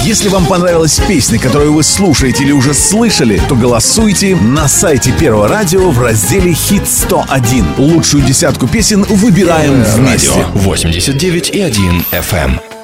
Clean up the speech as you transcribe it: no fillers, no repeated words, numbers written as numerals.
Если вам понравилась песня, которую вы слушаете или уже слышали, то голосуйте на сайте Первого радио в разделе «Хит 101». Лучшую десятку песен выбираем вместе. Радио 89,1 FM.